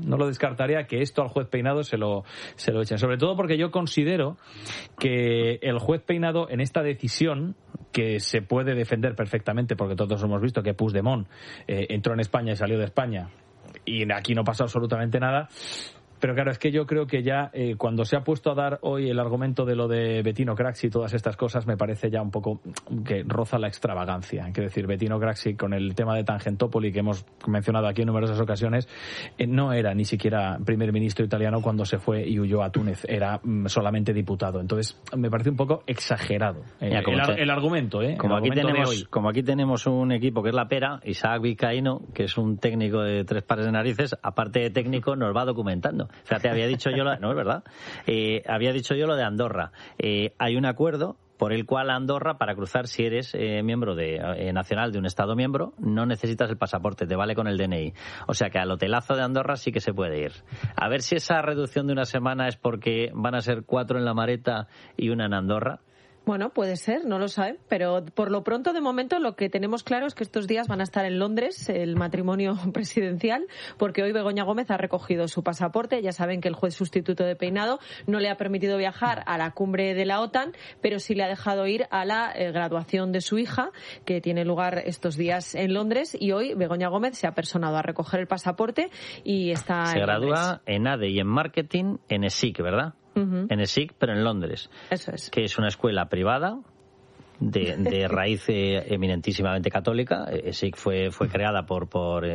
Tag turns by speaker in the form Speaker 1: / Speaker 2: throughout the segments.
Speaker 1: No lo descartaría que esto al juez Peinado se lo echen. Sobre todo porque yo considero que el juez Peinado en esta decisión, que se puede defender perfectamente porque todos hemos visto que Puigdemont entró en España y salió de España y aquí no pasa absolutamente nada. Pero claro, es que yo creo que ya cuando se ha puesto a dar hoy el argumento de lo de Bettino Craxi y todas estas cosas, me parece ya un poco que roza la extravagancia. Quiero decir, Bettino Craxi con el tema de Tangentopoli, que hemos mencionado aquí en numerosas ocasiones, no era ni siquiera primer ministro italiano cuando se fue y huyó a Túnez, era solamente diputado. Entonces, me parece un poco exagerado el argumento.
Speaker 2: Como aquí tenemos un equipo que es la pera, Isaac Vizcaíno, que es un técnico de 3 pares de narices, aparte de técnico, nos va documentando. Fíjate, había dicho yo no es verdad. Había dicho yo lo de Andorra. Hay un acuerdo por el cual Andorra, para cruzar, si eres miembro nacional de un Estado miembro, no necesitas el pasaporte, te vale con el DNI. O sea que al hotelazo de Andorra sí que se puede ir. A ver si esa reducción de una semana es porque van a ser 4 en la Mareta y 1 en Andorra.
Speaker 3: Bueno, puede ser, no lo sabe, pero por lo pronto, de momento, lo que tenemos claro es que estos días van a estar en Londres, el matrimonio presidencial, porque hoy Begoña Gómez ha recogido su pasaporte. Ya saben que el juez sustituto de Peinado no le ha permitido viajar a la cumbre de la OTAN, pero sí le ha dejado ir a la graduación de su hija, que tiene lugar estos días en Londres, y hoy Begoña Gómez se ha personado a recoger el pasaporte y está
Speaker 2: Se gradúa en ADE y en Marketing en ESIC, ¿verdad? En ESIC, pero en Londres.
Speaker 3: Eso es.
Speaker 2: Que es una escuela privada de raíz eminentísimamente católica. ESIC fue creada por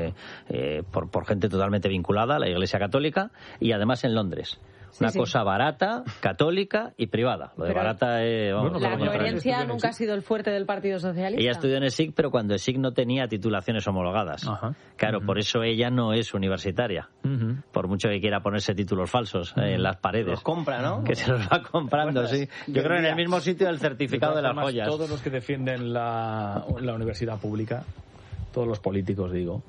Speaker 2: gente totalmente vinculada a la Iglesia Católica y además en Londres. Una cosa barata, católica y privada. Lo de pero barata
Speaker 3: la coherencia nunca ha sido el fuerte del Partido Socialista.
Speaker 2: Ella estudió en ESIC, pero cuando ESIC no tenía titulaciones homologadas. Ajá. Claro, por eso ella no es universitaria. Por mucho que quiera ponerse títulos falsos en las paredes.
Speaker 4: Los compra, ¿no?
Speaker 2: Que se los va comprando, sí. Yo creo en el mismo sitio del certificado de las joyas.
Speaker 1: Todos los que defienden la universidad pública, todos los políticos, digo,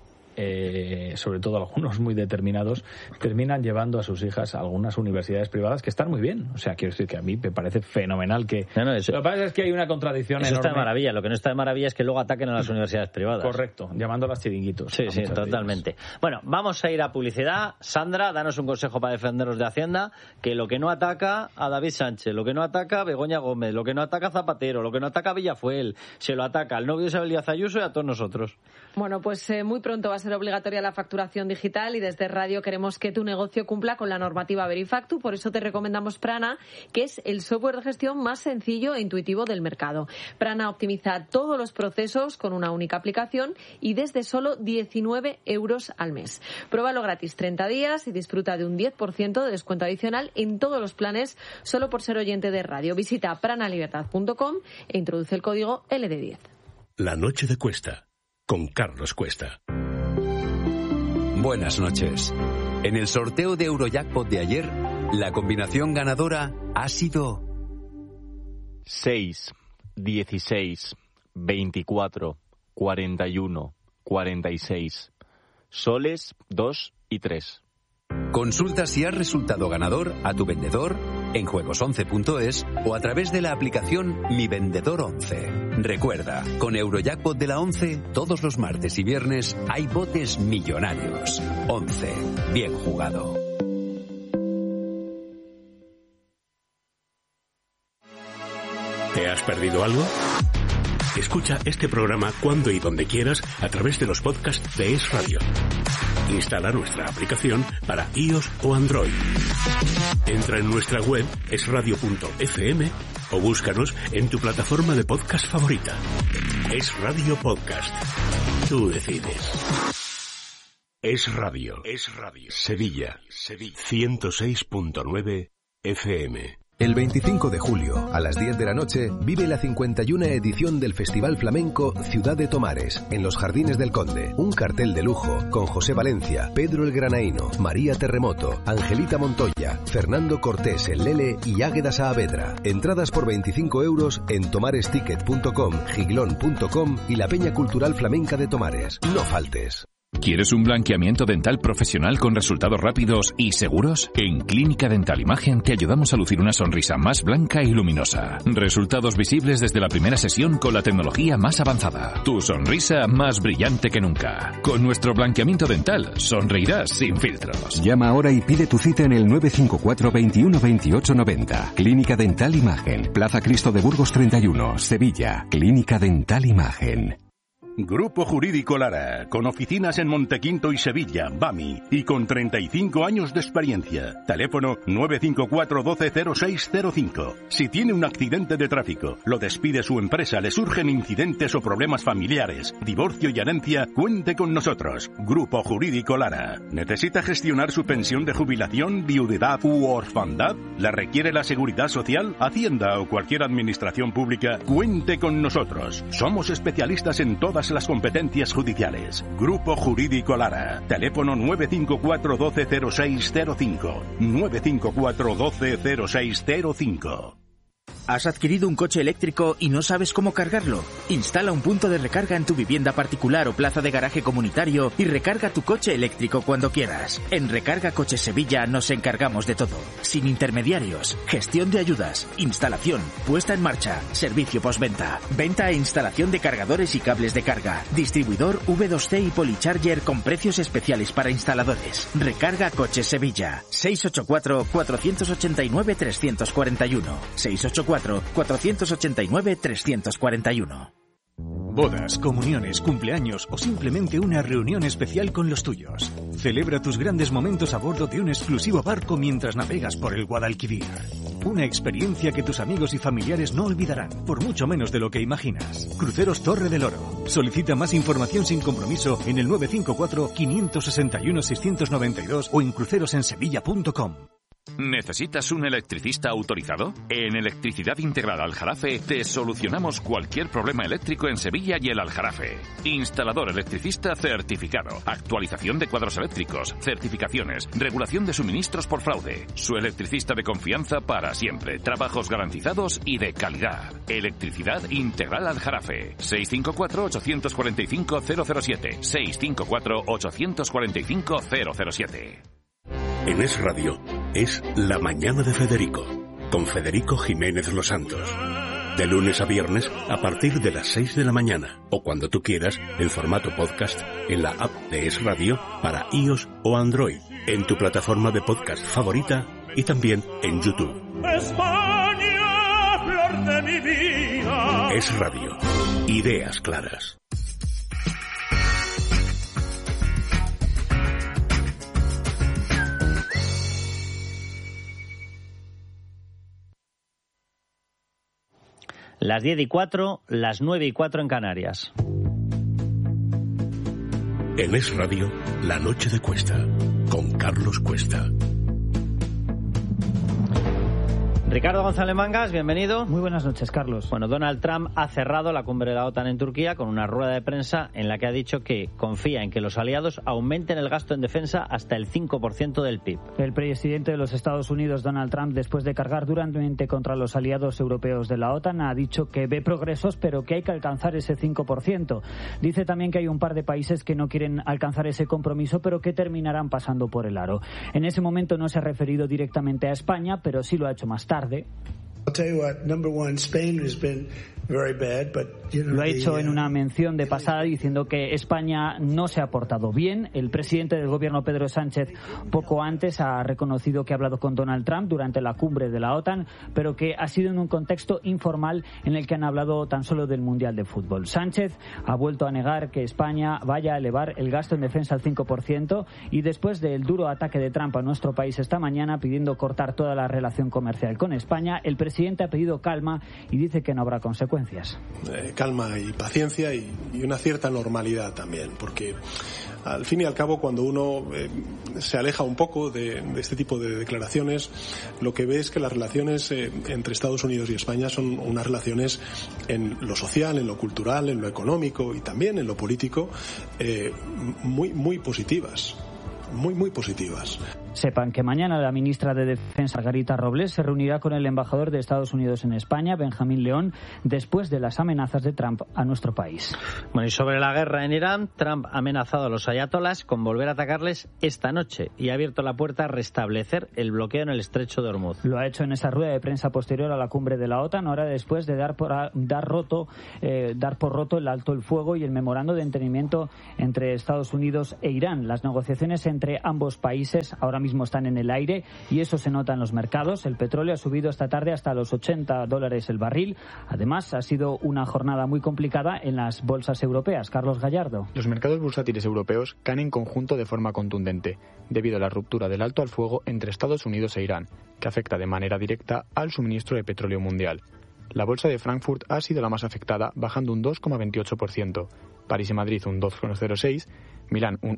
Speaker 1: sobre todo algunos muy determinados, terminan llevando a sus hijas a algunas universidades privadas que están muy bien. O sea, quiero decir que a mí me parece fenomenal que... Lo que pasa es que hay una contradicción
Speaker 2: eso
Speaker 1: enorme.
Speaker 2: Está de maravilla. Lo que no está de maravilla es que luego ataquen a las universidades privadas.
Speaker 1: Correcto, llamándolas chiringuitos.
Speaker 2: Sí, totalmente. Bueno, vamos a ir a publicidad. Sandra, danos un consejo para defendernos de Hacienda, que lo que no ataca a David Sánchez, lo que no ataca a Begoña Gómez, lo que no ataca a Zapatero, lo que no ataca a Villafuel, se lo ataca al novio de Isabel Díaz Ayuso y a todos nosotros.
Speaker 3: Bueno, pues muy pronto va a ser obligatoria la facturación digital y desde Radio queremos que tu negocio cumpla con la normativa Verifactu. Por eso te recomendamos Prana, que es el software de gestión más sencillo e intuitivo del mercado. Prana optimiza todos los procesos con una única aplicación y desde solo 19 € al mes. Pruébalo gratis 30 días y disfruta de un 10% de descuento adicional en todos los planes solo por ser oyente de Radio. Visita pranalibertad.com e introduce el código LD10.
Speaker 5: La noche de Cuesta, con Carlos Cuesta.
Speaker 6: Buenas noches. En el sorteo de Eurojackpot de ayer, la combinación ganadora ha sido
Speaker 7: 6, 16, 24, 41, 46, soles 2 y 3.
Speaker 6: Consulta si has resultado ganador a tu vendedor en juegos11.es o a través de la aplicación Mi Vendedor 11. Recuerda, con Eurojackpot de la 11, todos los martes y viernes hay botes millonarios. 11. Bien jugado.
Speaker 5: ¿Te has perdido algo? Escucha este programa cuando y donde quieras a través de los podcasts de Es Radio. Instala nuestra aplicación para iOS o Android. Entra en nuestra web esradio.fm o búscanos en tu plataforma de podcast favorita. Es Radio Podcast. Tú decides. Es Radio. Es Radio. Sevilla. 106.9 FM.
Speaker 8: El 25 de julio, a las 10 de la noche, vive la 51 edición del Festival Flamenco Ciudad de Tomares, en los Jardines del Conde. Un cartel de lujo con José Valencia, Pedro el Granaíno, María Terremoto, Angelita Montoya, Fernando Cortés el Lele y Águeda Saavedra. Entradas por 25 € en tomaresticket.com, giglón.com y la Peña Cultural Flamenca de Tomares. No faltes.
Speaker 4: ¿Quieres un blanqueamiento dental profesional con resultados rápidos y seguros? En Clínica Dental Imagen te ayudamos a lucir una sonrisa más blanca y luminosa. Resultados visibles desde la primera sesión con la tecnología más avanzada. Tu sonrisa más brillante que nunca. Con nuestro blanqueamiento dental sonreirás sin filtros.
Speaker 8: Llama ahora y pide tu cita en el 954 21 28 90. Clínica Dental Imagen. Plaza Cristo de Burgos 31, Sevilla. Clínica Dental Imagen.
Speaker 5: Grupo Jurídico Lara, con oficinas en Montequinto y Sevilla, BAMI, y con 35 años de experiencia. Teléfono 954 12 0605. Si tiene un accidente de tráfico, lo despide su empresa, le surgen incidentes o problemas familiares, divorcio y herencia, cuente con nosotros. Grupo Jurídico Lara. ¿Necesita gestionar su pensión de jubilación, viudedad u orfandad? ¿La requiere la Seguridad Social, Hacienda o cualquier administración pública? Cuente con nosotros. Somos especialistas en todas las competencias judiciales. Grupo Jurídico Lara. Teléfono 954 12 0605. 954 12 0605.
Speaker 9: ¿Has adquirido un coche eléctrico y no sabes cómo cargarlo? Instala un punto de recarga en tu vivienda particular o plaza de garaje comunitario y recarga tu coche eléctrico cuando quieras. En Recarga Coches Sevilla nos encargamos de todo. Sin intermediarios, gestión de ayudas, instalación, puesta en marcha, servicio postventa, venta e instalación de cargadores y cables de carga, distribuidor V2C y Policharger con precios especiales para instaladores. Recarga Coches Sevilla. 684 489 341. 684 489 341.
Speaker 10: Bodas, comuniones, cumpleaños o simplemente una reunión especial con los tuyos. Celebra tus grandes momentos a bordo de un exclusivo barco mientras navegas por el Guadalquivir. Una experiencia que tus amigos y familiares no olvidarán, por mucho menos de lo que imaginas. Cruceros Torre del Oro. Solicita más información sin compromiso en el 954 561 692 o en crucerosensevilla.com.
Speaker 4: ¿Necesitas un electricista autorizado? En Electricidad Integral Aljarafe te solucionamos cualquier problema eléctrico en Sevilla y el Aljarafe. Instalador electricista certificado, actualización de cuadros eléctricos, certificaciones, regulación de suministros por fraude. Su electricista de confianza para siempre, trabajos garantizados y de calidad. Electricidad Integral Aljarafe. 654-845-007. 654-845-007.
Speaker 5: En Es Radio, es La Mañana de Federico, con Federico Jiménez Los Santos. De lunes a viernes, a partir de las 6 de la mañana, o cuando tú quieras, en formato podcast, en la app de Es Radio, para iOS o Android, en tu plataforma de podcast favorita, y también en YouTube.
Speaker 11: España, flor de mi vida.
Speaker 5: Es Radio. Ideas claras.
Speaker 2: Las 10:04, las 9:04 en Canarias.
Speaker 5: En Es Radio, La Noche de Cuesta, con Carlos Cuesta.
Speaker 2: Ricardo González Mangas, bienvenido.
Speaker 12: Muy buenas noches, Carlos.
Speaker 2: Bueno, Donald Trump ha cerrado la cumbre de la OTAN en Turquía con una rueda de prensa en la que ha dicho que confía en que los aliados aumenten el gasto en defensa hasta el 5% del PIB.
Speaker 12: El presidente de los Estados Unidos, Donald Trump, después de cargar duramente contra los aliados europeos de la OTAN, ha dicho que ve progresos, pero que hay que alcanzar ese 5%. Dice también que hay un par de países que no quieren alcanzar ese compromiso, pero que terminarán pasando por el aro. En ese momento no se ha referido directamente a España, pero sí lo ha hecho más tarde. Lo ha hecho en una mención de pasada diciendo que España no se ha portado bien. El presidente del gobierno, Pedro Sánchez, poco antes ha reconocido que ha hablado con Donald Trump durante la cumbre de la OTAN, pero que ha sido en un contexto informal en el que han hablado tan solo del Mundial de Fútbol. Sánchez ha vuelto a negar que España vaya a elevar el gasto en defensa al 5% y después del duro ataque de Trump a nuestro país esta mañana pidiendo cortar toda la relación comercial con España, el presidente ha pedido calma y dice que no habrá consecuencias.
Speaker 13: Calma y paciencia y una cierta normalidad también, porque al fin y al cabo cuando uno se aleja un poco de este tipo de declaraciones, lo que ve es que las relaciones entre Estados Unidos y España son unas relaciones en lo social, en lo cultural, en lo económico y también en lo político muy, muy positivas. muy, muy positivas.
Speaker 12: Sepan que mañana la ministra de Defensa, Margarita Robles, se reunirá con el embajador de Estados Unidos en España, Benjamín León, después de las amenazas de Trump a nuestro país.
Speaker 2: Bueno, y sobre la guerra en Irán, Trump ha amenazado a los ayatolás con volver a atacarles esta noche y ha abierto la puerta a restablecer el bloqueo en el estrecho de Hormuz.
Speaker 12: Lo ha hecho en esa rueda de prensa posterior a la cumbre de la OTAN, hora después de dar por roto el alto el fuego y el memorando de entendimiento entre Estados Unidos e Irán. Las negociaciones entre ambos países ahora mismo están en el aire y eso se nota en los mercados. El petróleo ha subido esta tarde hasta los $80 el barril. Además, ha sido una jornada muy complicada en las bolsas europeas. Carlos Gallardo.
Speaker 14: Los mercados bursátiles europeos caen en conjunto de forma contundente, debido a la ruptura del alto al fuego entre Estados Unidos e Irán, que afecta de manera directa al suministro de petróleo mundial. La bolsa de Frankfurt ha sido la más afectada, bajando un 2,28%, París y Madrid un 2,06%, Milán un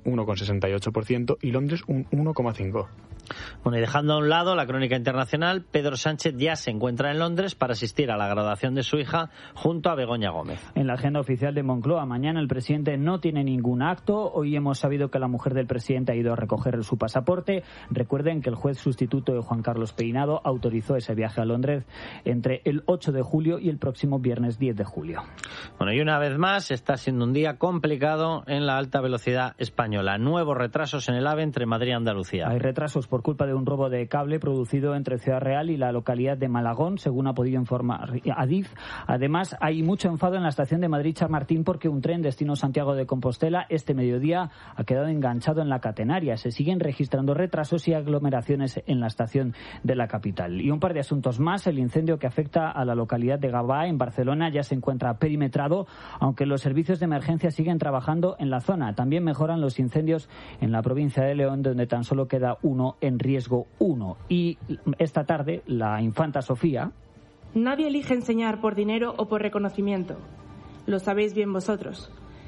Speaker 14: 1,68% y Londres un 1,5%.
Speaker 2: Bueno, y dejando a un lado la crónica internacional, Pedro Sánchez ya se encuentra en Londres para asistir a la graduación de su hija junto a Begoña Gómez.
Speaker 12: En la agenda oficial de Moncloa, mañana el presidente no tiene ningún acto. Hoy hemos sabido que la mujer del presidente ha ido a recoger su pasaporte. Recuerden que el juez sustituto de Juan Carlos Peinado autorizó ese viaje a Londres entre el 8 de julio y el próximo viernes 10 de julio.
Speaker 2: Bueno, y una vez más está siendo un día complicado en la alta velocidad española. Nuevos retrasos en el AVE entre Madrid y Andalucía.
Speaker 12: Hay retrasos por culpa de un robo de cable producido entre Ciudad Real y la localidad de Malagón, según ha podido informar Adif. Además, hay mucho enfado en la estación de Madrid-Chamartín porque un tren destino Santiago de Compostela este mediodía ha quedado enganchado en la catenaria. Se siguen registrando retrasos y aglomeraciones en la estación de la capital. Y un par de asuntos más. El incendio que afecta a la localidad de Gavà, en Barcelona, ya se encuentra perimetrado, aunque los servicios de emergencia siguen trabajando en la zona. También mejoran los incendios en la provincia de León, donde tan solo queda uno en riesgo 1. Y esta tarde, la infanta Sofía...
Speaker 15: Nadie elige enseñar por dinero o por reconocimiento. Lo sabéis bien vosotros.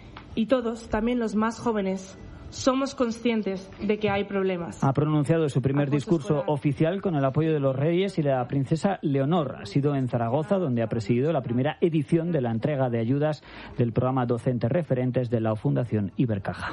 Speaker 15: Y todos, también los más jóvenes, somos conscientes de que hay problemas.
Speaker 12: Ha pronunciado su primer discurso oficial con el apoyo de los reyes y de la princesa Leonor. Ha sido en Zaragoza, donde ha presidido la primera edición de la entrega de ayudas del programa Docentes Referentes de la Fundación Ibercaja.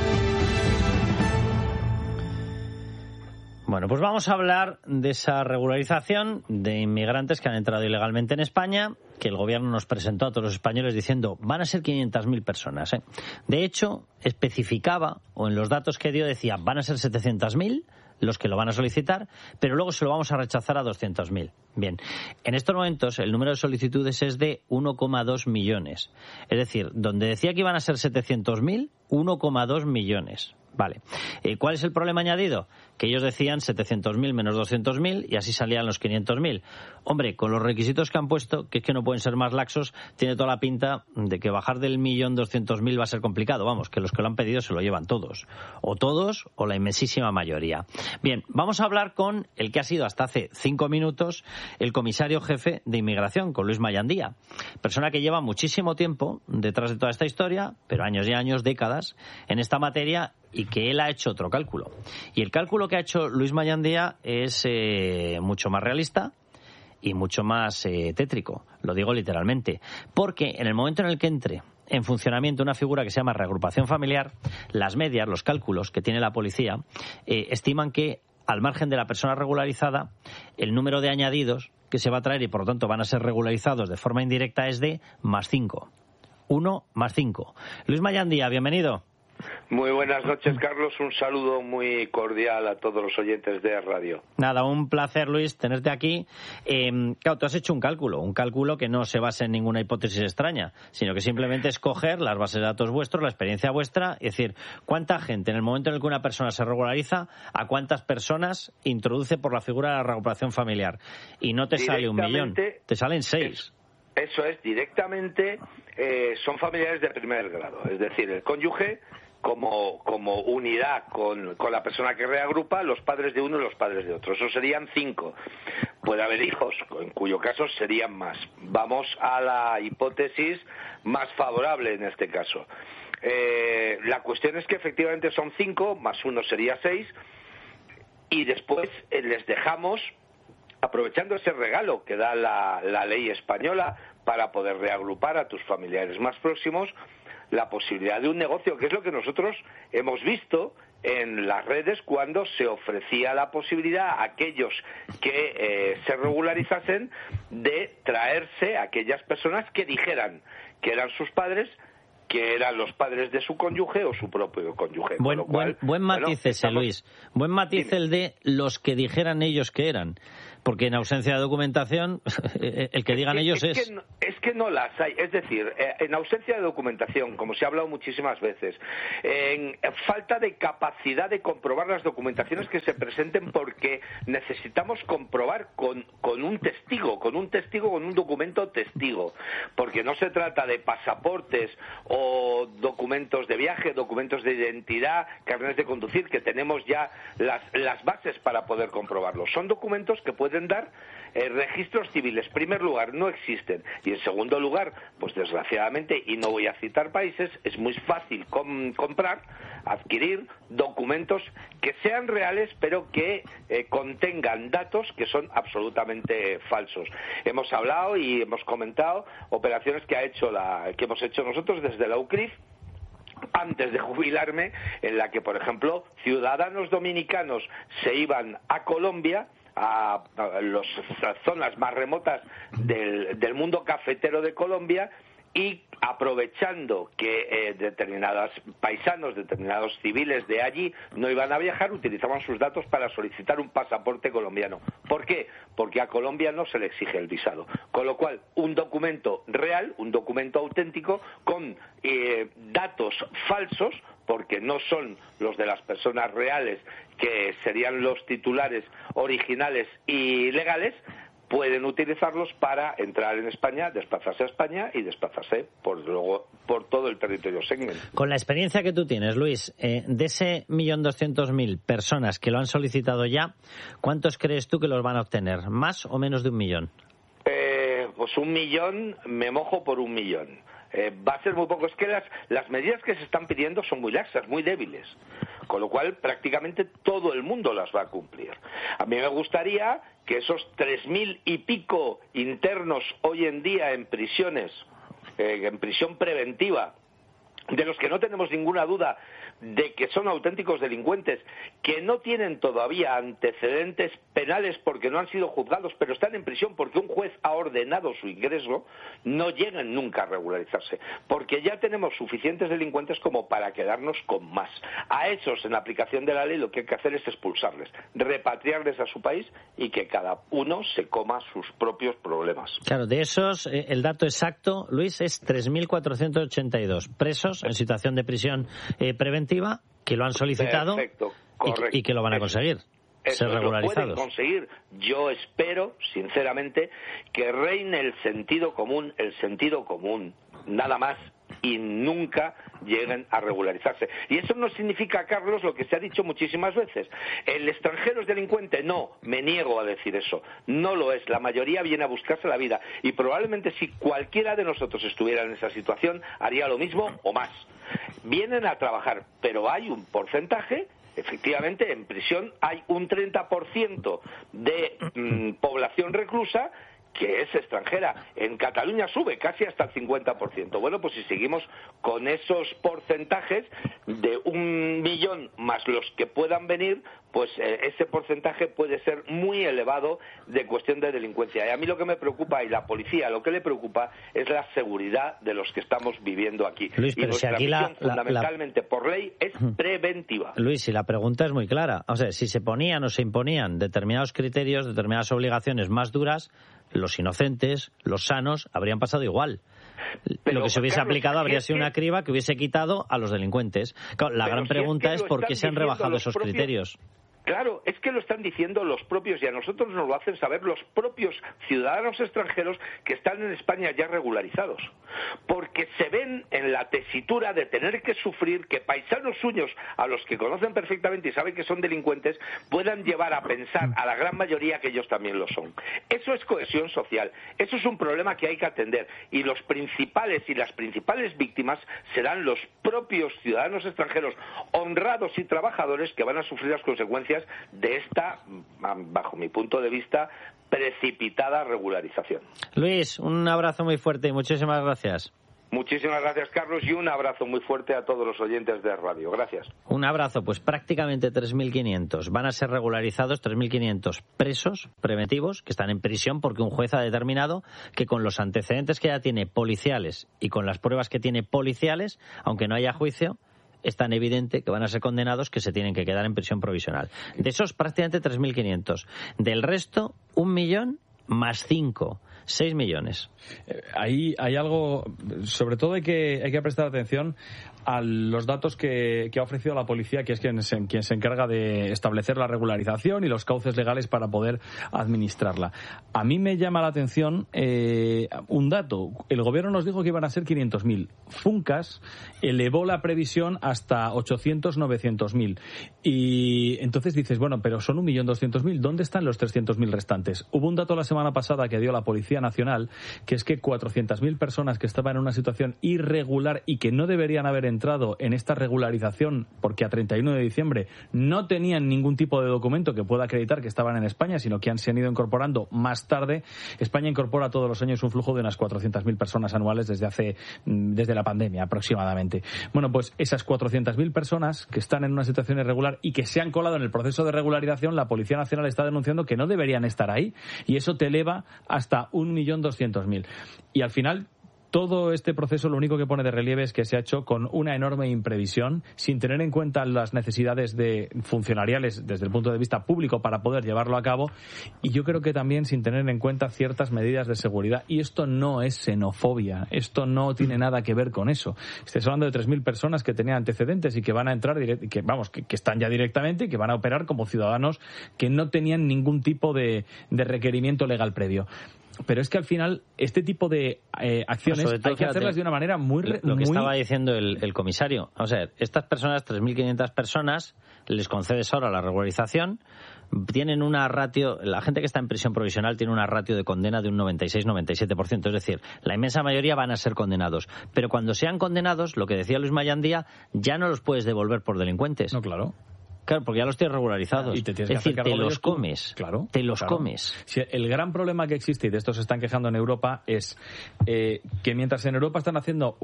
Speaker 2: Bueno, pues vamos a hablar de esa regularización de inmigrantes que han entrado ilegalmente en España, que el gobierno nos presentó a todos los españoles diciendo van a ser 500.000 personas. De hecho, especificaba, o en los datos que dio decía, van a ser 700.000 los que lo van a solicitar, pero luego se lo vamos a rechazar a 200.000. Bien, en estos momentos el número de solicitudes es de 1,2 millones. Es decir, donde decía que iban a ser 700.000, 1,2 millones. Vale. ¿Cuál es el problema añadido? Que ellos decían 700.000 menos 200.000 y así salían los 500.000. Hombre, con los requisitos que han puesto, que es que no pueden ser más laxos, tiene toda la pinta de que bajar del 1.200.000 va a ser complicado. Vamos, que los que lo han pedido se lo llevan todos. O todos o la inmensísima mayoría. Bien, vamos a hablar con el que ha sido hasta hace 5 minutos el comisario jefe de inmigración, con Luis Mayandía. Persona que lleva muchísimo tiempo detrás de toda esta historia, pero años y años, décadas, en esta materia, y que él ha hecho otro cálculo. Y el cálculo que ha hecho Luis Mayandía es mucho más realista y mucho más tétrico, lo digo literalmente, porque en el momento en el que entre en funcionamiento una figura que se llama reagrupación familiar, las medias, los cálculos que tiene la policía, estiman que al margen de la persona regularizada, el número de añadidos que se va a traer y por lo tanto van a ser regularizados de forma indirecta es de +5. 1 más 5. Luis Mayandía, bienvenido.
Speaker 16: Muy buenas noches, Carlos. Un saludo muy cordial a todos los oyentes de Radio.
Speaker 2: Nada, un placer, Luis, tenerte aquí. Claro, tú has hecho un cálculo que no se basa en ninguna hipótesis extraña, sino que simplemente es coger las bases de datos vuestros, la experiencia vuestra, y decir, ¿cuánta gente en el momento en el que una persona se regulariza, a cuántas personas introduce por la figura de la recuperación familiar? Y no te sale 1 millón, te salen 6.
Speaker 16: Eso es, directamente son familiares de primer grado, es decir, el cónyuge como unidad con la persona que reagrupa, los padres de uno y los padres de otro. Eso serían 5. Puede haber hijos, en cuyo caso serían más. Vamos a la hipótesis más favorable en este caso. La cuestión es que efectivamente son 5, más 1 sería 6, y después les dejamos, aprovechando ese regalo que da la ley española para poder reagrupar a tus familiares más próximos, la posibilidad de un negocio, que es lo que nosotros hemos visto en las redes cuando se ofrecía la posibilidad a aquellos que se regularizasen de traerse a aquellas personas que dijeran que eran sus padres, que eran los padres de su cónyuge o su propio cónyuge.
Speaker 2: Buen matiz ese, Luis. Buen matiz el de los que dijeran ellos que eran. Porque en ausencia de documentación, el que digan ellos es...
Speaker 16: Es que no las hay. Es decir, en ausencia de documentación, como se ha hablado muchísimas veces, en falta de capacidad de comprobar las documentaciones que se presenten, porque necesitamos comprobar con un testigo, con un documento testigo. Porque no se trata de pasaportes o documentos de viaje, documentos de identidad, carnets de conducir, que tenemos ya las bases para poder comprobarlo. Son documentos que pueden dar registros civiles. En primer lugar, no existen. Y en segundo lugar, pues desgraciadamente, y no voy a citar países, es muy fácil adquirir documentos que sean reales, pero que contengan datos que son absolutamente falsos. Hemos hablado y hemos comentado operaciones que hemos hecho nosotros desde la UCRIF antes de jubilarme, en la que, por ejemplo, ciudadanos dominicanos se iban a Colombia, a las zonas más remotas del mundo cafetero de Colombia, y aprovechando que determinados paisanos, determinados civiles de allí no iban a viajar, utilizaban sus datos para solicitar un pasaporte colombiano. ¿Por qué? Porque a Colombia no se le exige el visado. Con lo cual, un documento real, un documento auténtico, con datos falsos, porque no son los de las personas reales, que serían los titulares originales y legales, pueden utilizarlos para entrar en España, desplazarse a España y desplazarse por todo el territorio Schengen.
Speaker 2: Con la experiencia que tú tienes, Luis, de ese 1.200.000 personas que lo han solicitado ya, ¿cuántos crees tú que los van a obtener? ¿Más o menos de 1 millón?
Speaker 16: Pues 1 millón, me mojo por 1 millón. Va a ser muy poco. Es que las medidas que se están pidiendo son muy laxas, muy débiles, con lo cual prácticamente todo el mundo las va a cumplir. A mí me gustaría que esos 3.000 y pico internos hoy en día en prisiones, en prisión preventiva, de los que no tenemos ninguna duda de que son auténticos delincuentes, que no tienen todavía antecedentes penales porque no han sido juzgados, pero están en prisión porque un juez ha ordenado su ingreso, no llegan nunca a regularizarse, porque ya tenemos suficientes delincuentes como para quedarnos con más. A esos, en la aplicación de la ley, lo que hay que hacer es expulsarles, repatriarles a su país y que cada uno se coma sus propios problemas.
Speaker 2: Claro, de esos, el dato exacto, Luis, es 3.482 presos en situación de prisión preventiva que lo han solicitado.
Speaker 16: Perfecto,
Speaker 2: y que lo van a conseguir. Ser regularizados.
Speaker 16: Lo pueden conseguir. Yo espero, sinceramente, que reine el sentido común, nada más, y nunca lleguen a regularizarse. Y eso no significa, Carlos, lo que se ha dicho muchísimas veces. ¿El extranjero es delincuente? No, me niego a decir eso. No lo es. La mayoría viene a buscarse la vida. Y probablemente si cualquiera de nosotros estuviera en esa situación, haría lo mismo o más. Vienen a trabajar, pero hay un porcentaje. Efectivamente, en prisión hay un 30% de población reclusa que es extranjera. En Cataluña sube casi hasta el 50%. Bueno, pues si seguimos con esos porcentajes de 1 millón más los que puedan venir, pues ese porcentaje puede ser muy elevado de cuestión de delincuencia. Y a mí lo que me preocupa, y la policía lo que le preocupa, es la seguridad de los que estamos viviendo aquí.
Speaker 2: Luis,
Speaker 16: y nuestra misión, fundamentalmente por ley, es preventiva.
Speaker 2: Luis, y la pregunta es muy clara. O sea, si se ponían o se imponían determinados criterios, determinadas obligaciones más duras, los inocentes, los sanos, habrían pasado igual. Pero, lo que se hubiese aplicado habría sido una criba que hubiese quitado a los delincuentes. Claro, la gran pregunta es por qué se han rebajado esos criterios.
Speaker 16: Claro, es que lo están diciendo los propios, y a nosotros nos lo hacen saber los propios ciudadanos extranjeros que están en España ya regularizados, porque se ven en la tesitura de tener que sufrir que paisanos suyos, a los que conocen perfectamente y saben que son delincuentes, puedan llevar a pensar a la gran mayoría que ellos también lo son. Eso es cohesión social, eso es un problema que hay que atender, y los principales y las principales víctimas serán los propios ciudadanos extranjeros honrados y trabajadores que van a sufrir las consecuencias de esta, bajo mi punto de vista, precipitada regularización.
Speaker 2: Luis, un abrazo muy fuerte y muchísimas gracias.
Speaker 16: Muchísimas gracias, Carlos, y un abrazo muy fuerte a todos los oyentes de radio. Gracias.
Speaker 2: Un abrazo. Pues prácticamente 3.500 van a ser regularizados, 3.500 presos preventivos que están en prisión porque un juez ha determinado que con los antecedentes que ya tiene policiales y con las pruebas que tiene policiales, aunque no haya juicio, es tan evidente que van a ser condenados que se tienen que quedar en prisión provisional. De esos prácticamente 3.500. Del resto, 1 millón más 5. 6 millones.
Speaker 1: Ahí hay algo, sobre todo hay que prestar atención a los datos que ha ofrecido la policía, que es quien se encarga de establecer la regularización y los cauces legales para poder administrarla. A mí me llama la atención un dato. El gobierno nos dijo que iban a ser 500.000. Funcas elevó la previsión hasta 800, 900.000. Y entonces dices, bueno, pero son 1.200.000. ¿Dónde están los 300.000 restantes? Hubo un dato la semana pasada que dio la Policía Nacional, que es que 400.000 personas que estaban en una situación irregular y que no deberían haber entrado en esta regularización porque a 31 de diciembre no tenían ningún tipo de documento que pueda acreditar que estaban en España, sino que se han ido incorporando más tarde. España incorpora todos los años un flujo de unas 400.000 personas anuales desde la pandemia aproximadamente. Bueno, pues esas 400.000 personas que están en una situación irregular y que se han colado en el proceso de regularización, la Policía Nacional está denunciando que no deberían estar ahí, y eso te eleva hasta 1.200.000. Y al final, todo este proceso lo único que pone de relieve es que se ha hecho con una enorme imprevisión, sin tener en cuenta las necesidades funcionariales desde el punto de vista público para poder llevarlo a cabo, y yo creo que también sin tener en cuenta ciertas medidas de seguridad. Y esto no es xenofobia, esto no tiene nada que ver con eso. Estás hablando de 3.000 personas que tenían antecedentes y que van a entrar, que están ya directamente y que van a operar como ciudadanos que no tenían ningún tipo de requerimiento legal previo. Pero es que al final este tipo de acciones hay que hacerlas de una manera
Speaker 2: lo que estaba diciendo el comisario. O sea, estas personas, 3.500 personas, les concedes ahora la regularización, tienen una ratio, la gente que está en prisión provisional tiene una ratio de condena de un 96-97%, es decir, la inmensa mayoría van a ser condenados. Pero cuando sean condenados, lo que decía Luis Mayandía, ya no los puedes devolver por delincuentes.
Speaker 1: No, claro.
Speaker 2: Claro, porque ya los tienes regularizados.
Speaker 1: Y te tienes
Speaker 2: es decir, te los comes.
Speaker 1: Claro.
Speaker 2: Te los comes.
Speaker 1: Sí, el gran problema que existe, y de esto se están quejando en Europa, es que mientras en Europa están haciendo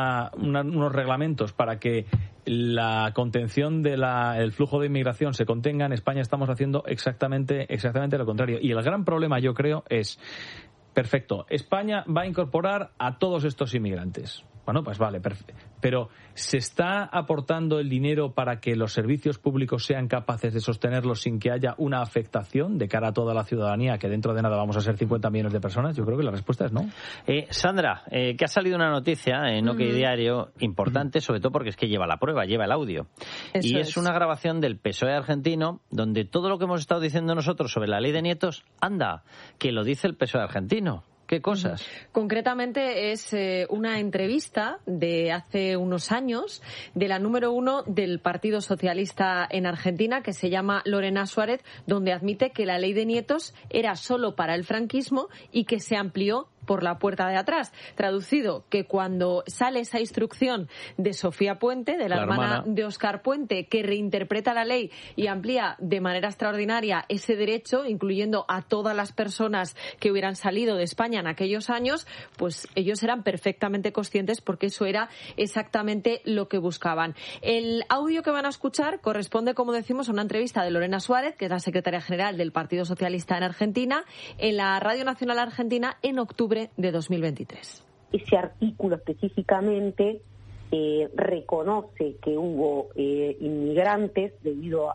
Speaker 1: unos reglamentos para que la contención del flujo de inmigración se contenga, en España estamos haciendo exactamente lo contrario. Y el gran problema, yo creo, es, perfecto, España va a incorporar a todos estos inmigrantes. Bueno, pues vale, pero ¿se está aportando el dinero para que los servicios públicos sean capaces de sostenerlos sin que haya una afectación de cara a toda la ciudadanía, que dentro de nada vamos a ser 50 millones de personas? Yo creo que la respuesta es no.
Speaker 2: Sandra, que ha salido una noticia en OK Diario importante, sobre todo porque es que lleva la prueba, lleva el audio. Eso es una grabación del PSOE argentino, donde todo lo que hemos estado diciendo nosotros sobre la ley de nietos, anda, que lo dice el PSOE argentino. ¿Qué cosas?
Speaker 3: Concretamente es una entrevista de hace unos años de la número 1 del Partido Socialista en Argentina, que se llama Lorena Suárez, donde admite que la ley de nietos era solo para el franquismo y que se amplió por la puerta de atrás. Traducido, que cuando sale esa instrucción de Sofía Puente, de la hermana de Óscar Puente, que reinterpreta la ley y amplía de manera extraordinaria ese derecho, incluyendo a todas las personas que hubieran salido de España en aquellos años, pues ellos eran perfectamente conscientes porque eso era exactamente lo que buscaban. El audio que van a escuchar corresponde, como decimos, a una entrevista de Lorena Suárez, que es la secretaria general del Partido Socialista en Argentina, en la Radio Nacional Argentina en octubre de 2023.
Speaker 17: Ese artículo específicamente reconoce que hubo inmigrantes debido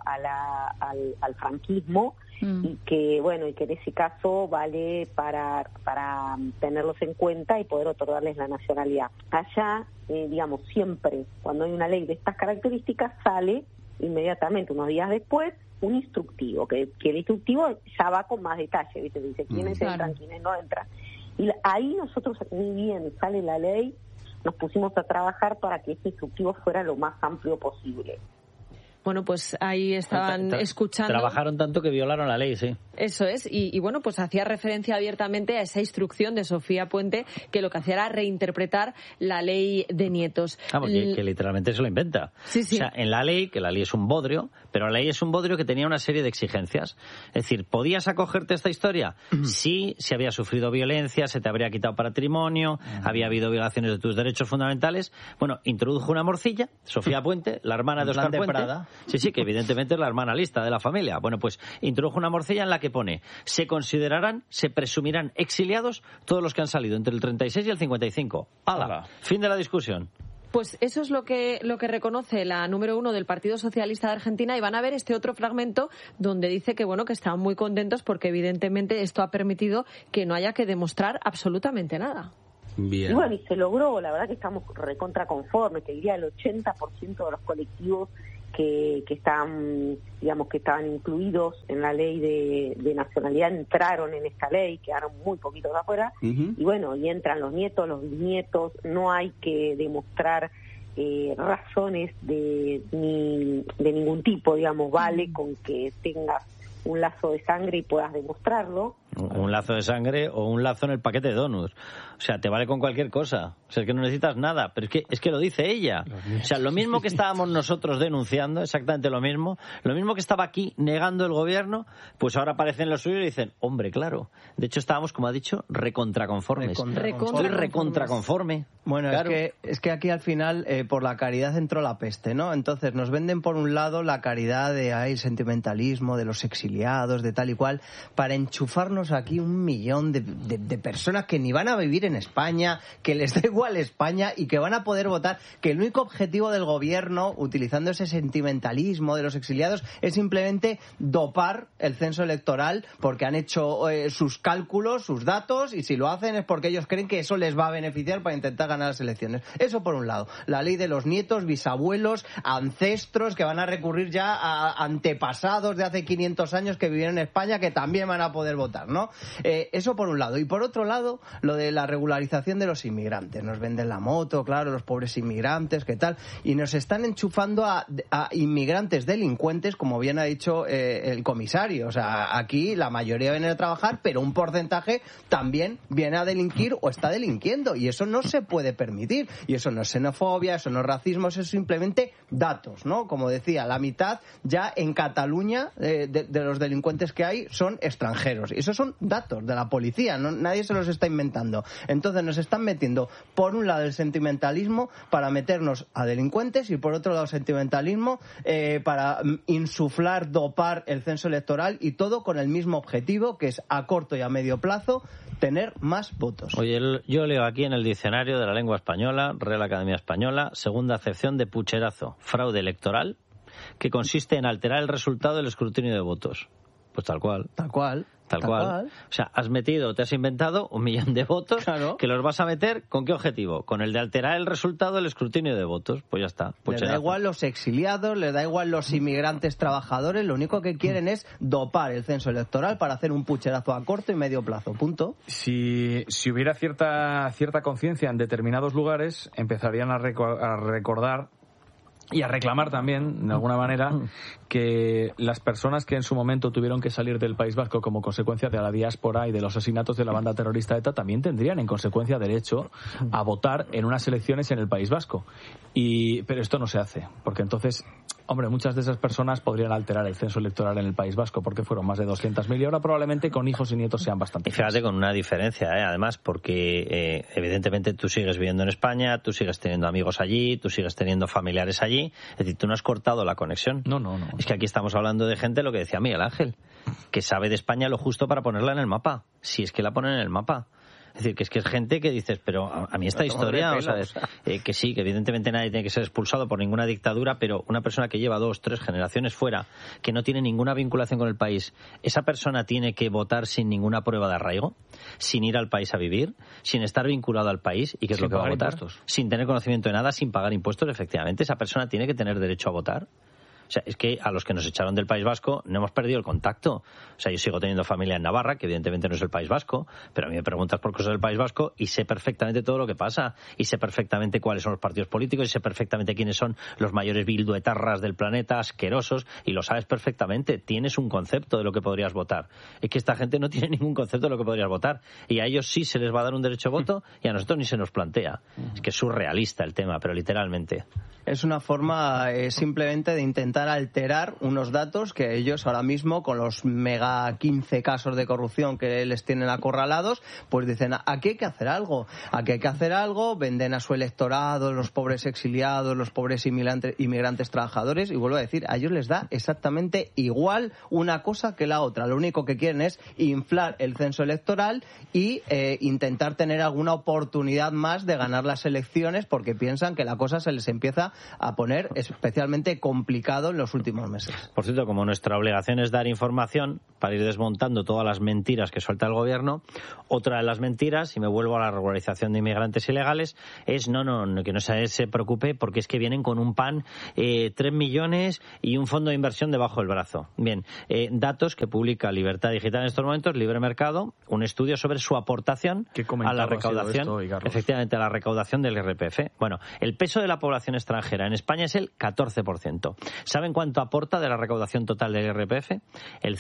Speaker 17: al franquismo y que en ese caso vale para tenerlos en cuenta y poder otorgarles la nacionalidad. Allá, siempre cuando hay una ley de estas características sale inmediatamente, unos días después, un instructivo, que el instructivo ya va con más detalle, ¿viste? Dice quiénes entran, quiénes no entran. Y ahí nosotros, ni bien sale la ley, nos pusimos a trabajar para que este instructivo fuera lo más amplio posible.
Speaker 3: Bueno, pues ahí estaban escuchando.
Speaker 2: Trabajaron tanto que violaron la ley, sí.
Speaker 3: Eso es, y bueno, pues hacía referencia abiertamente a esa instrucción de Sofía Puente, que lo que hacía era reinterpretar la ley de nietos.
Speaker 2: Vamos, que literalmente se lo inventa.
Speaker 3: Sí, sí.
Speaker 2: O sea, en la ley, que la ley es un bodrio, pero la ley es un bodrio que tenía una serie de exigencias. Es decir, ¿podías acogerte a esta historia? Sí, si había sufrido violencia, se te habría quitado patrimonio, había habido violaciones de tus derechos fundamentales. Bueno, introdujo una morcilla, Sofía Puente, la hermana de Óscar Puente. Prada. Sí, que evidentemente es la hermana lista de la familia. Bueno, pues introdujo una morcilla en la que pone: se considerarán, se presumirán exiliados todos los que han salido entre el 36 y el 55. ¡Hala! Fin de la discusión.
Speaker 3: Pues eso es lo que reconoce la número 1 del Partido Socialista de Argentina, y van a ver este otro fragmento donde dice que bueno, que están muy contentos porque evidentemente esto ha permitido que no haya que demostrar absolutamente nada.
Speaker 17: Bien. Y bueno, y se logró, la verdad que estamos recontra conformes, te diría el 80% de los colectivos que están, digamos, que estaban incluidos en la ley de nacionalidad entraron en esta ley, quedaron muy poquitos de afuera, y bueno, y entran los nietos, los bisnietos, no hay que demostrar razones de ningún tipo, digamos, vale con que tengas un lazo de sangre y puedas demostrarlo.
Speaker 2: Un lazo de sangre o un lazo en el paquete de donuts. O sea, te vale con cualquier cosa. O sea, es que no necesitas nada. Pero es que lo dice ella. O sea, lo mismo que estábamos nosotros denunciando, exactamente lo mismo que estaba aquí negando el gobierno, pues ahora aparecen los suyos y dicen, hombre, claro. De hecho, estábamos, como ha dicho, recontraconformes. Estoy recontraconforme.
Speaker 18: Bueno, claro. es que aquí al final por la caridad entró la peste, ¿no? Entonces nos venden por un lado la caridad de el sentimentalismo, de los exiliados, de tal y cual, para enchufarnos aquí 1 millón de personas que ni van a vivir en España, que les da igual España y que van a poder votar, que el único objetivo del gobierno, utilizando ese sentimentalismo de los exiliados, es simplemente dopar el censo electoral porque han hecho sus cálculos, sus datos, y si lo hacen es porque ellos creen que eso les va a beneficiar para intentar ganar las elecciones. Eso por un lado. La ley de los nietos, bisabuelos, ancestros que van a recurrir ya a antepasados de hace 500 años que vivieron en España, que también van a poder votar, ¿no? Eso por un lado. Y por otro lado, lo de la regularización de los inmigrantes. Nos venden la moto, claro, los pobres inmigrantes, ¿qué tal? Y nos están enchufando a inmigrantes delincuentes, como bien ha dicho el comisario. O sea, aquí la mayoría viene a trabajar, pero un porcentaje también viene a delinquir o está delinquiendo. Y eso no se puede permitir. Y eso no es xenofobia, eso no es racismo, eso es simplemente datos, ¿no? Como decía, la mitad ya en Cataluña de los delincuentes que hay son extranjeros. Y esos son datos de la policía, ¿no? Nadie se los está inventando. Entonces nos están metiendo, por un lado, el sentimentalismo para meternos a delincuentes y por otro lado, el sentimentalismo para insuflar, dopar el censo electoral, y todo con el mismo objetivo, que es a corto y a medio plazo tener más votos.
Speaker 2: Oye, yo leo aquí en el diccionario de la lengua española, Real Academia Española, segunda acepción de pucherazo: fraude electoral que consiste en alterar el resultado del escrutinio de votos. Pues tal cual.
Speaker 18: Tal cual.
Speaker 2: O sea, te has inventado 1 millón de votos, claro, que los vas a meter, ¿con qué objetivo? Con el de alterar el resultado del escrutinio de votos. Pues ya está.
Speaker 18: Les da igual los exiliados, les da igual los inmigrantes trabajadores, lo único que quieren es dopar el censo electoral para hacer un pucherazo a corto y medio plazo. Punto.
Speaker 1: Si hubiera cierta conciencia en determinados lugares, empezarían a recordar y a reclamar también, de alguna manera, que las personas que en su momento tuvieron que salir del País Vasco como consecuencia de la diáspora y de los asesinatos de la banda terrorista ETA también tendrían, en consecuencia, derecho a votar en unas elecciones en el País Vasco. Pero esto no se hace, porque entonces, hombre, muchas de esas personas podrían alterar el censo electoral en el País Vasco, porque fueron más de 200.000 y ahora probablemente con hijos y nietos sean bastante.
Speaker 2: Y fíjate, con una diferencia, además, porque evidentemente tú sigues viviendo en España, tú sigues teniendo amigos allí, tú sigues teniendo familiares allí. Es decir, tú no has cortado la conexión.
Speaker 1: No.
Speaker 2: Es que aquí estamos hablando de gente, lo que decía Miguel Ángel, que sabe de España lo justo para ponerla en el mapa, si es que la ponen en el mapa. Es decir, que es gente que dices, pero a mí esta historia, que sí, que evidentemente nadie tiene que ser expulsado por ninguna dictadura, pero una persona que lleva 2, 3 generaciones fuera, que no tiene ninguna vinculación con el país, ¿esa persona tiene que votar sin ninguna prueba de arraigo? Sin ir al país a vivir, sin estar vinculado al país, ¿y qué es lo que va a votar? Impuestos. Sin tener conocimiento de nada, sin pagar impuestos, efectivamente, ¿esa persona tiene que tener derecho a votar? O sea, es que a los que nos echaron del País Vasco no hemos perdido el contacto. O sea, yo sigo teniendo familia en Navarra, que evidentemente no es el País Vasco, pero a mí me preguntas por cosas del País Vasco y sé perfectamente todo lo que pasa. Y sé perfectamente cuáles son los partidos políticos y sé perfectamente quiénes son los mayores bilduetarras del planeta, asquerosos, y lo sabes perfectamente. Tienes un concepto de lo que podrías votar. Es que esta gente no tiene ningún concepto de lo que podrías votar. Y a ellos sí se les va a dar un derecho a voto y a nosotros ni se nos plantea. Es que es surrealista el tema, pero literalmente.
Speaker 18: Es una forma simplemente de intentar alterar unos datos que ellos ahora mismo, con los mega 15 casos de corrupción que les tienen acorralados, pues dicen, aquí hay que hacer algo, venden a su electorado, los pobres exiliados, los pobres inmigrantes trabajadores, y vuelvo a decir, a ellos les da exactamente igual una cosa que la otra. Lo único que quieren es inflar el censo electoral y intentar tener alguna oportunidad más de ganar las elecciones, porque piensan que la cosa se les empieza a poner especialmente complicado en los últimos meses.
Speaker 2: Por cierto, como nuestra obligación es dar información para ir desmontando todas las mentiras que suelta el gobierno, otra de las mentiras, y me vuelvo a la regularización de inmigrantes ilegales, es que no se preocupe porque es que vienen con un pan, 3 millones y un fondo de inversión debajo del brazo. Bien, datos que publica Libertad Digital en estos momentos, Libre Mercado, un estudio sobre su aportación a la recaudación, efectivamente, a la recaudación del IRPF. Bueno, el peso de la población extranjera en España es el 14%. ¿Saben cuánto aporta de la recaudación total del IRPF? El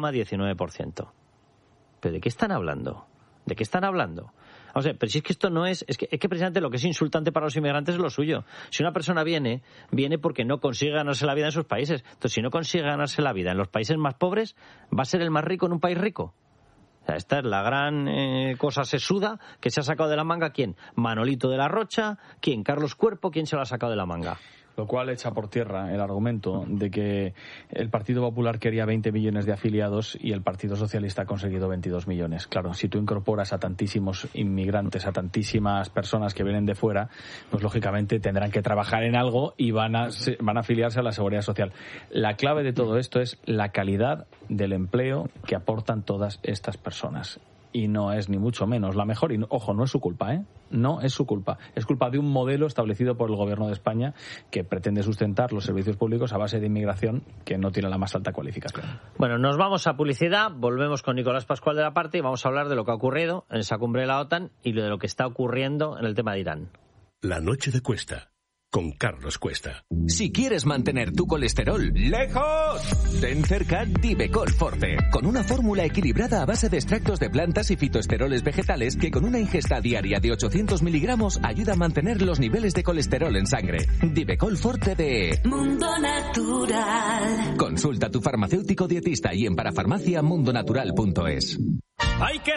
Speaker 2: 5,19%. ¿Pero de qué están hablando? ¿De qué están hablando? O sea, pero si es que esto no es que precisamente lo que es insultante para los inmigrantes es lo suyo. Si una persona viene porque no consigue ganarse la vida en sus países. Entonces, si no consigue ganarse la vida en los países más pobres, ¿va a ser el más rico en un país rico? O sea, esta es la gran cosa sesuda que se ha sacado de la manga. ¿Quién? Manolito de la Rocha. ¿Quién? Carlos Cuerpo. ¿Quién se lo ha sacado de la manga?
Speaker 1: Lo cual echa por tierra el argumento de que el Partido Popular quería 20 millones de afiliados y el Partido Socialista ha conseguido 22 millones. Claro, si tú incorporas a tantísimos inmigrantes, a tantísimas personas que vienen de fuera, pues lógicamente tendrán que trabajar en algo y van a afiliarse a la Seguridad Social. La clave de todo esto es la calidad del empleo que aportan todas estas personas. Y no es ni mucho menos la mejor. Y ojo, no es su culpa, ¿eh? No es su culpa. Es culpa de un modelo establecido por el Gobierno de España que pretende sustentar los servicios públicos a base de inmigración que no tiene la más alta cualificación.
Speaker 2: Bueno, nos vamos a publicidad, volvemos con Nicolás Pascual de la Parte y vamos a hablar de lo que ha ocurrido en esa cumbre de la OTAN y de lo que está ocurriendo en el tema de Irán.
Speaker 5: La noche de Cuesta, con Carlos Cuesta.
Speaker 19: Si quieres mantener tu colesterol lejos, ten cerca Divecol Forte, con una fórmula equilibrada a base de extractos de plantas y fitoesteroles vegetales que con una ingesta diaria de 800 miligramos ayuda a mantener los niveles de colesterol en sangre. Divecol Forte de
Speaker 20: Mundo Natural.
Speaker 19: Consulta a tu farmacéutico dietista y en parafarmacia mundonatural.es.
Speaker 11: Hay que